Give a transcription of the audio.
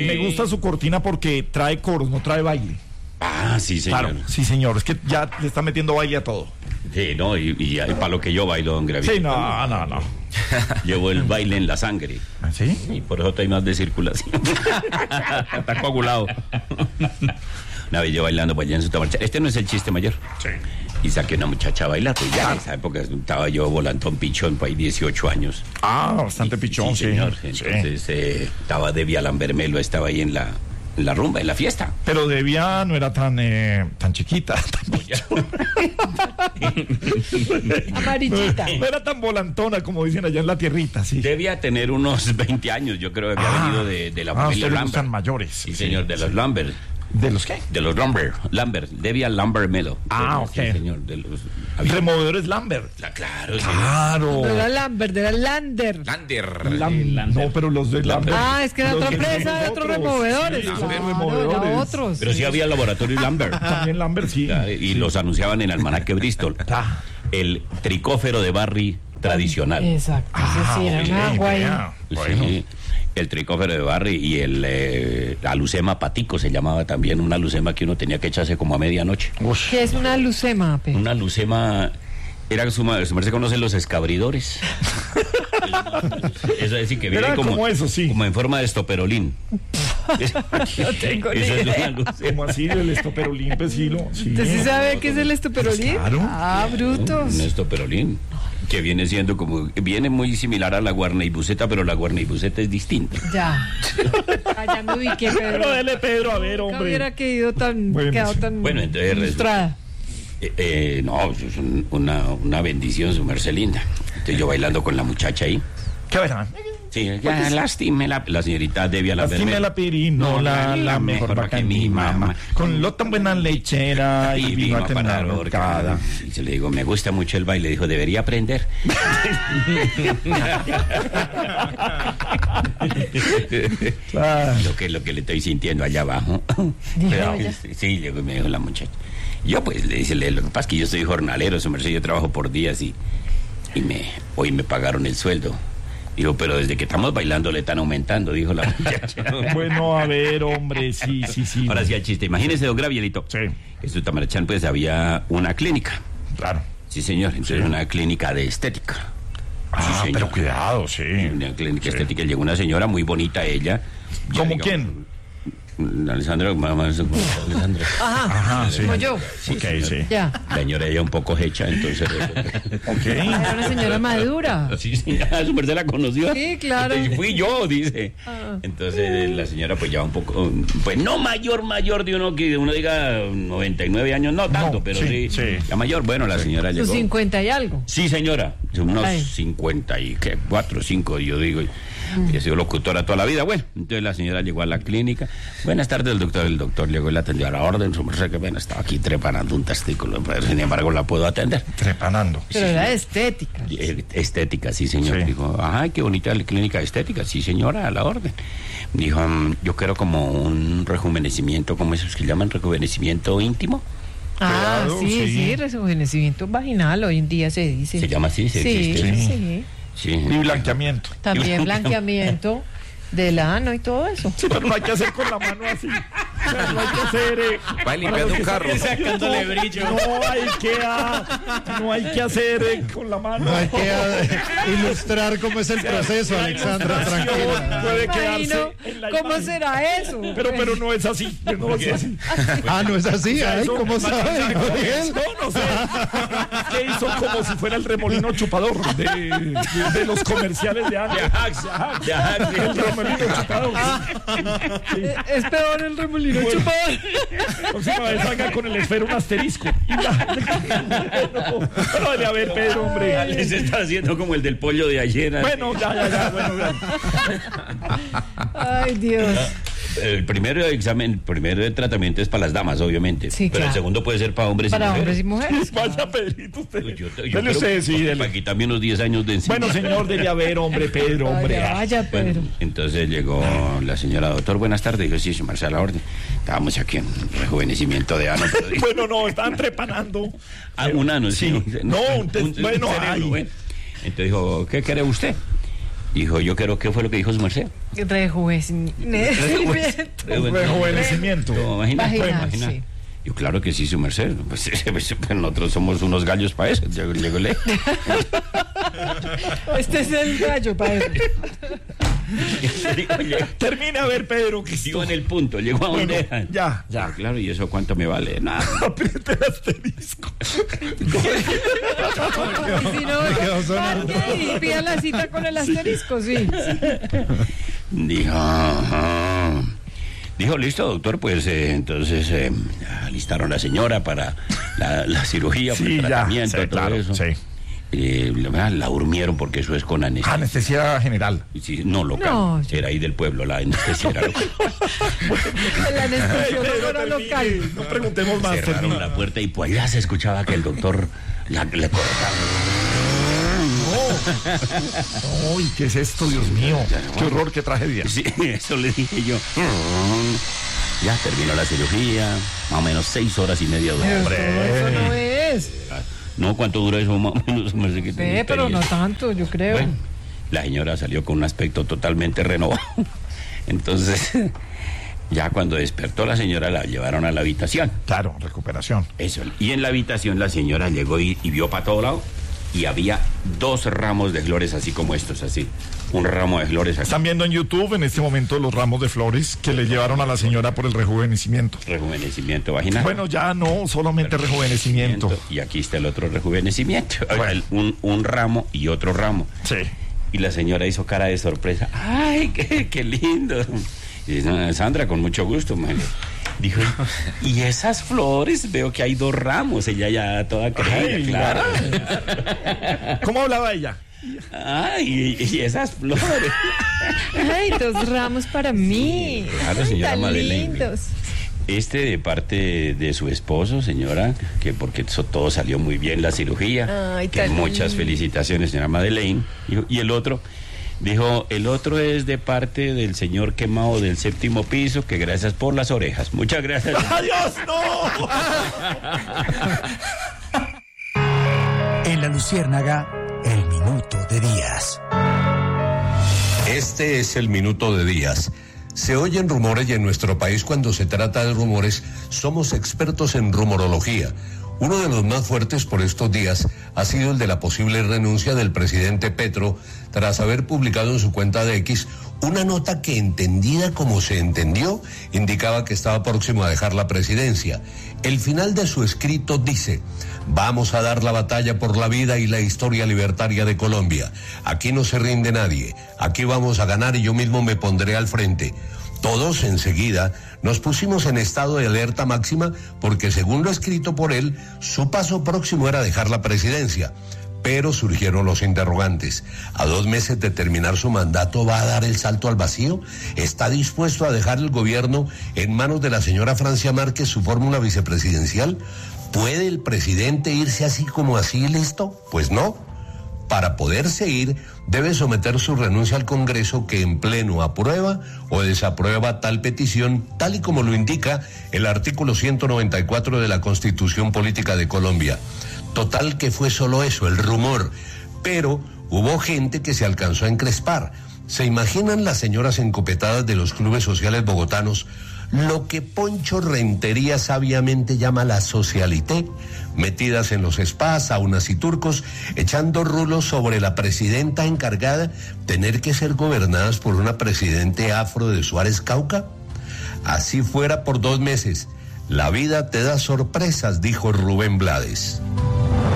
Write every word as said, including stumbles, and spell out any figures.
me gusta su cortina porque trae coros, no trae baile. Ah, sí, señor. Claro, sí, señor. Es que ya le está metiendo baile a todo. Sí, no, y, y, y para lo que yo bailo, don Gravito. Sí, no, no, no. Llevo el baile en la sangre. ¿Ah, sí? Y por eso estoy más de circulación. Está coagulado. Una vez yo bailando pues allá en su marcha. Este no es el chiste mayor. Sí. Y saqué una muchacha a bailar, pues ya en esa época estaba yo volantón pichón, pues ahí dieciocho años. Ah, bastante pichón, sí. Sí, señor. Sí. Entonces eh, estaba Debbie Lambermelo, estaba ahí en la, en la rumba, en la fiesta. Pero Devia no era tan eh, tan chiquita, tan Amarillita. No, no era tan volantona como dicen allá en la tierrita, sí. Debía tener unos veinte años, yo creo que había Ah, venido de, de la ah, familia ustedes Lambert. gustan mayores. Sí, señor, de los Lambert. ¿De los qué? De los Lambert, Lambert, Debia Lambermelo. Ah, Sí, ok. señor, de los... había- Removedores Lambert. La- claro, señor. Claro. No era Lambert, era Lander. Lander. Lam- No, pero los de Lambert. Ah, es que era Los otra que empresa de son otros otros. removedores. Sí, Claro, esos removedores. era otros. Pero sí había laboratorio Lambert. También Lambert, sí. Claro, y los anunciaban en Almanaque Bristol. Ah. El tricófero de Barry tradicional. Exacto, ese sí, era ok, un agua ahí. vea. Bueno. Sí, el tricófero de Barry y el eh, alucema patico se llamaba también, una alucema que uno tenía que echarse como a medianoche. Ush. ¿Qué es una lucema, Pe? Una alucema era su madre, su merced conoce los escabridores. Eso es decir, que viene Era como, como eso, sí. como en forma de estoperolín. No tengo ni Esa es idea. una lucema. Como así, el estoperolín, pues sí, lo- sí. ¿Usted sí sabe qué es el estoperolín? Claro. Ah, brutos. Un estoperolín. Que viene siendo como, viene muy similar a la guarneibuseta, pero la guarneibuseta es distinta. Ya. Allá me ubiqué, Pedro. Pero dele, Pedro, a ver, Nunca hombre. hubiera quedado tan, Bueno, quedado sí. tan Bueno, entonces ilustrada. Eh, eh, no, es un- una, una bendición, su merced linda. Estoy yo bailando con la muchacha ahí. ¿Qué verán? Sí, ya, lastime la, la señorita Devia Lastime Lambermelo. la pirinola, la mejor vaca que mi mamá. Con lo tan buena lechera y vino a terminar horcada. Y se le digo, me gusta mucho el baile. Dijo, debería aprender. Ah, lo que lo que le estoy sintiendo allá abajo. Dijo Pero, ella. sí, llegó y me dijo la muchacha. Yo pues le dice, le- lo que pasa es que yo soy jornalero, su merced, yo trabajo por días y, y me hoy me pagaron el sueldo. Dijo, pero desde que estamos bailando le están aumentando, dijo la muchacha. bueno, a ver, hombre, sí, sí, sí. Ahora sí el chiste. Imagínese, don Gravielito, Sí, que en Sutamarachán pues había una clínica. claro. Sí, señor. Entonces Sí. una clínica de estética. Ah, señor. pero cuidado, sí. Una clínica Sí. estética. Llegó una señora muy bonita, ella. Ya, ¿Cómo digamos, quién? Alessandra, mamá, Alessandra. Ajá, sí. Como yo. Ok, sí. Ya. La señora ella un poco hecha, entonces. Ok. Era una señora madura. Sí, sí, a su merced la conoció. Sí, claro. Entonces, fui yo, dice. Ah. Entonces la señora pues ya un poco, pues no mayor, mayor de uno que uno diga noventa y nueve años, no tanto, No, pero sí, sí, sí. la mayor, bueno, la señora Sus llegó. cincuenta y algo. Sí, señora, unos Ay. cincuenta y qué, cuatro, cinco, yo digo, y, y he sido locutora toda la vida. Bueno, entonces la señora llegó a la clínica. Buenas tardes, el doctor. El doctor llegó y la atendió a la orden. Su merced, que bueno, estaba aquí trepanando un testículo, pero sin embargo la puedo atender. Trepanando. Pero era de estética. Eh, Estética, sí, señor. Sí. Dijo, ay, qué bonita la clínica estética. Sí, señora, a la orden. Dijo, mm, yo quiero como un rejuvenecimiento, ¿cómo es que llaman? Rejuvenecimiento íntimo. Ah, Cuidado, sí, sí. sí, rejuvenecimiento vaginal hoy en día se dice. ¿Se llama así? ¿Se Sí, existe? sí, Sí. sí. Sí. Y blanqueamiento. También blanqueamiento del ano y todo eso. Sí, pero no hay que hacer con la mano así. O sea, no hay que hacer. Eh, Va limpiando un carro. sacándole brillo. No hay que, ah, no hay que hacer eh, con la mano. No hay que eh, ilustrar cómo es el proceso, Alexandra, tranquila. Puede Imagino, quedarse en la ¿cómo imagen. será eso? Pero, pero no es así. No es así. Ah, no es así, ay, Eso- ¿cómo sabe, Gabriel? No, no sé. ¿Qué hizo como si fuera el remolino chupador de, de, de los comerciales de Ajax? De Ajax, de Ajax, El remolino chupador. Eh, Es peor el remolino Bueno. chupador. Próxima vez haga con el esfero un asterisco. Y ya. No, pero debe haber, Pedro, hombre. Les está haciendo como el del pollo de ayer. Bueno, ya, ya, ya. Bueno, ya. Ay, Dios. El primer examen, el primer tratamiento es para las damas, obviamente. Sí, pero claro. el segundo puede ser para hombres Para y hombres mujeres. y mujeres. Vaya, Pedrito, usted. Yo, yo, yo Dele creo usted, que- sí, dele. Para quitarme unos diez años de encima. Bueno, señor, debe haber, hombre, Pedro, hombre. Vaya, vaya, Bueno, Pedro. entonces llegó la señora, doctor, buenas tardes. Dijo, sí, su merced, a la orden. Estábamos aquí en rejuvenecimiento de ano. Pero dijo, Bueno, no, estaban trepanando. ah, un ano, sí. Sí. No, un te- bueno, cerebro, ay. bueno. Entonces dijo, ¿qué quiere usted? Dijo, yo creo, ¿qué fue lo que dijo su merced? Rejuvenecimiento. Rejuvenecimiento. Imagina, Vaginal, imagina. sí. Yo, claro que sí, su merced. Pues, nosotros somos unos gallos para eso. Llegó, llegó le. Este es el gallo para eso. Termina a ver, Pedro, que Llegó en el punto, llegó a donde Bueno, ya, ya. Ah, claro, ¿y eso cuánto me vale? Nada. Apriete el asterisco. Y si no, marque y pida la cita con el asterisco, sí. Dijo, ajá. Dijo, listo, doctor, pues eh, entonces eh, alistaron a la señora para la, la cirugía, para Sí, el ya, tratamiento, sí, todo claro, eso. sí. Eh, la, la durmieron porque eso es con anestesia. Anestesia general. Sí, no local, No. era ahí del pueblo, la anestesia era local. El anestesiólogo Pedro, era termine. local. No preguntemos más. Cerraron termine. la puerta y pues allá se escuchaba que el doctor la, le cortaba. Uy, ¿qué es esto, Dios mío? Qué horror, qué tragedia. Sí, eso le dije yo. Ya terminó la cirugía, más o menos seis horas y media duró. Pero Hombre. todo eso no es. No, ¿cuánto dura eso? Más o menos, me parece que tenía Ve, pero no experiencia. tanto, yo creo. Bueno, la señora salió con un aspecto totalmente renovado. Entonces, ya cuando despertó la señora la llevaron a la habitación. Claro, recuperación. Eso. Y en la habitación la señora llegó y, y vio para todo lado y había dos ramos de flores así como estos, así. Un ramo de flores aquí. Están viendo en YouTube en este momento los ramos de flores que le llevaron a la señora por el rejuvenecimiento. Rejuvenecimiento vaginal. Bueno, ya no, solamente rejuvenecimiento. Y aquí está el otro rejuvenecimiento. Bueno. El- un, un ramo y otro ramo. Sí. Y la señora hizo cara de sorpresa. ¡Ay, qué, qué lindo! Y dice, "No, Sandra, con mucho gusto, man". Dijo, y esas flores, veo que hay dos ramos. Ella ya toda creída, Ay, claro. ¿Cómo hablaba ella? Ay, y, y esas flores. Ay, dos ramos para mí. Claro, Ay, señora tan Madeleine. lindos. Este de parte de su esposo, señora, que porque eso todo salió muy bien, la cirugía. Ay, que tan muchas lindo. felicitaciones, señora Madeleine. Dijo, y el otro, dijo, el otro es de parte del señor quemado del séptimo piso, que gracias por las orejas. Muchas gracias. ¡Adiós, no! En la Luciérnaga, el minuto de Díaz. Este es el minuto de Díaz. Se oyen rumores y en nuestro país cuando se trata de rumores somos expertos en rumorología. Uno de los más fuertes por estos días ha sido el de la posible renuncia del presidente Petro tras haber publicado en su cuenta de X una nota que, entendida como se entendió, indicaba que estaba próximo a dejar la presidencia. El final de su escrito dice: vamos a dar la batalla por la vida y la historia libertaria de Colombia. Aquí no se rinde nadie, aquí vamos a ganar y yo mismo me pondré al frente. Todos enseguida nos pusimos en estado de alerta máxima porque, según lo escrito por él, su paso próximo era dejar la presidencia. Pero surgieron los interrogantes. ¿A dos meses de terminar su mandato va a dar el salto al vacío? ¿Está dispuesto a dejar el gobierno en manos de la señora Francia Márquez, su fórmula vicepresidencial? ¿Puede el presidente irse así como así, listo? Pues no. Para poderse ir, debe someter su renuncia al Congreso, que en pleno aprueba o desaprueba tal petición, tal y como lo indica el artículo ciento noventa y cuatro de la Constitución Política de Colombia. Total que fue solo eso, el rumor, pero hubo gente que se alcanzó a encrespar. ¿Se imaginan las señoras encopetadas de los clubes sociales bogotanos lo que Poncho Rentería sabiamente llama la socialité, metidas en los spas, saunas y turcos, echando rulos sobre la presidenta encargada, tener que ser gobernadas por una presidente afro de Suárez Cauca? Así fuera por dos meses. La vida te da sorpresas, dijo Rubén Blades.